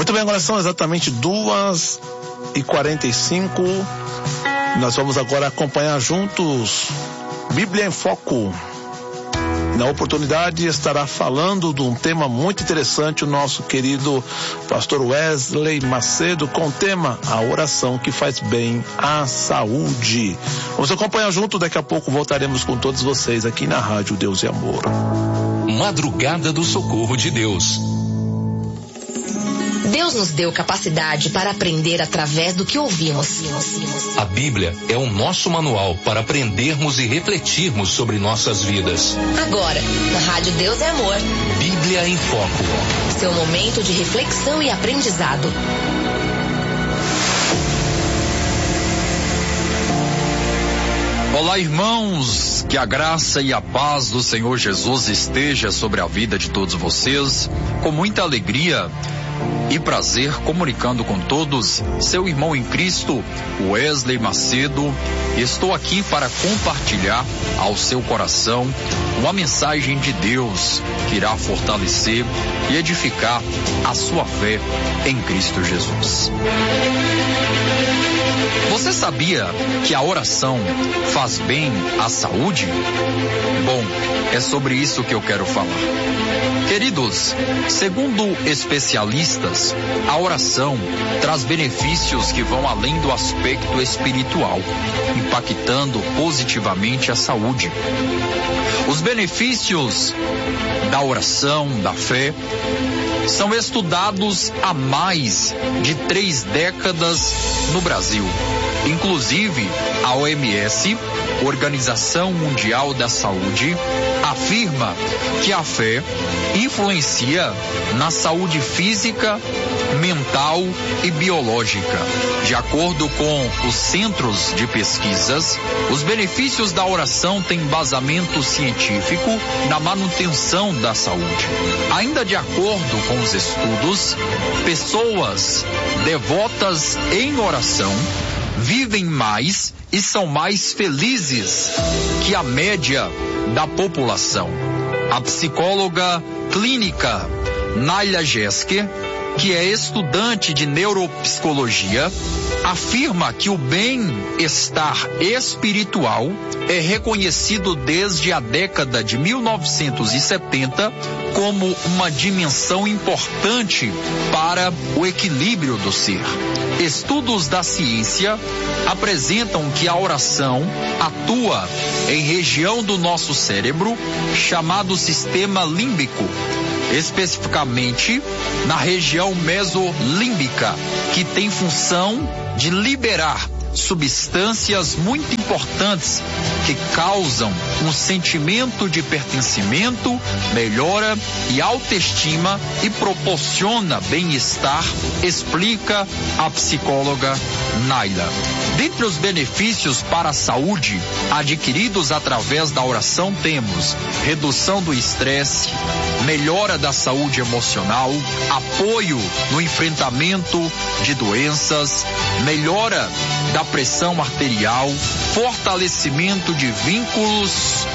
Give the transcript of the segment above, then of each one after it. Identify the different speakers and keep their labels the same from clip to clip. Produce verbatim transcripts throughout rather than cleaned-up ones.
Speaker 1: Muito bem, agora são exatamente duas e quarenta e cinco. Nós vamos agora acompanhar juntos Bíblia em Foco. Na oportunidade estará falando de um tema muito interessante o nosso querido pastor Wesley Macedo, com o tema a oração que faz bem à saúde. Vamos acompanhar junto, daqui a pouco voltaremos com todos vocês aqui na Rádio Deus e Amor.
Speaker 2: Madrugada do Socorro de Deus.
Speaker 3: Deus nos deu capacidade para aprender através do que ouvimos.
Speaker 2: A Bíblia é o nosso manual para aprendermos e refletirmos sobre nossas vidas.
Speaker 3: Agora, na Rádio Deus é Amor.
Speaker 2: Bíblia em Foco.
Speaker 3: Seu momento de reflexão e aprendizado.
Speaker 4: Olá, irmãos, que a graça e a paz do Senhor Jesus esteja sobre a vida de todos vocês. Com muita alegria e prazer, comunicando com todos, seu irmão em Cristo, Wesley Macedo. Estou aqui para compartilhar ao seu coração uma mensagem de Deus que irá fortalecer e edificar a sua fé em Cristo Jesus. Você sabia que a oração faz bem à saúde? Bom, é sobre isso que eu quero falar. Queridos, segundo especialistas, a oração traz benefícios que vão além do aspecto espiritual, impactando positivamente a saúde. Os benefícios da oração, da fé, são estudados há mais de três décadas no Brasil. Inclusive, a O M S, Organização Mundial da Saúde, afirma que a fé influencia na saúde física, mental e biológica. De acordo com os centros de pesquisas, os benefícios da oração têm embasamento científico na manutenção da saúde. Ainda de acordo com os estudos, pessoas devotas em oração vivem mais e são mais felizes que a média da população. A psicóloga clínica Naila Jeske, que é estudante de neuropsicologia, afirma que o bem-estar espiritual é reconhecido desde a década de mil novecentos e setenta como uma dimensão importante para o equilíbrio do ser. Estudos da ciência apresentam que a oração atua em região do nosso cérebro chamado sistema límbico, especificamente na região mesolímbica, que tem função de liberar substâncias muito importantes que causam um sentimento de pertencimento, melhora e autoestima e proporciona bem-estar, explica a psicóloga Naila. Dentre os benefícios para a saúde adquiridos através da oração temos redução do estresse, melhora da saúde emocional, apoio no enfrentamento de doenças, melhora da pressão arterial, fortalecimento de vínculos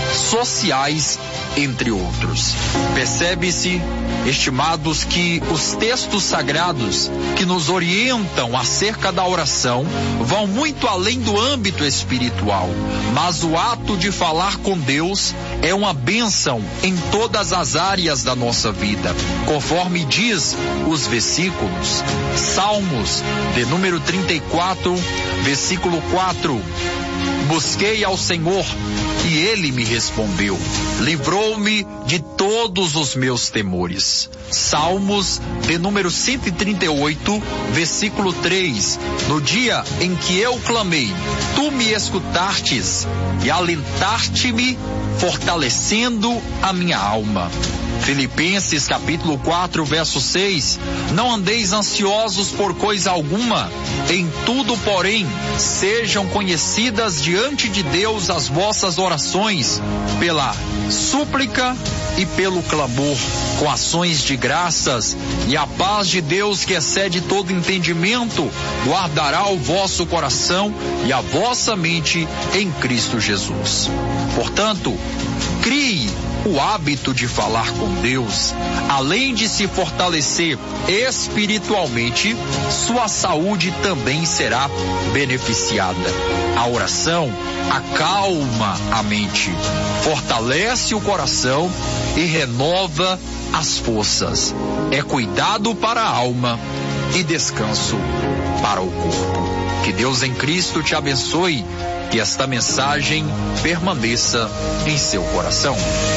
Speaker 4: sociais, entre outros. Percebe-se, estimados, que os textos sagrados que nos orientam acerca da oração vão muito além do âmbito espiritual, mas o ato de falar com Deus é uma bênção em todas as áreas da nossa vida, conforme diz os versículos. Salmos de número trinta e quatro, versículo quatro. Busquei ao Senhor e Ele me respondeu, livrou-me de todos os meus temores. Salmos de número cento e trinta e oito, versículo três. No dia em que eu clamei, tu me escutastes e alentaste-me, fortalecendo a minha alma. Filipenses capítulo quatro, verso seis. Não andeis ansiosos por coisa alguma, em tudo, porém, sejam conhecidas diante de Deus as vossas orações, pela súplica e pelo clamor, com ações de graças, e a paz de Deus, que excede todo entendimento, guardará o vosso coração e a vossa mente em Cristo Jesus. Portanto, crie o hábito de falar com Deus, além de se fortalecer espiritualmente, sua saúde também será beneficiada. A oração acalma a mente, fortalece o coração e renova as forças. É cuidado para a alma e descanso para o corpo. Que Deus em Cristo te abençoe, que esta mensagem permaneça em seu coração.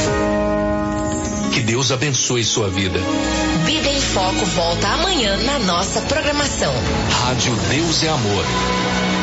Speaker 2: Que Deus abençoe sua vida.
Speaker 3: Bíblia em Foco volta amanhã na nossa programação.
Speaker 2: Rádio Deus é Amor.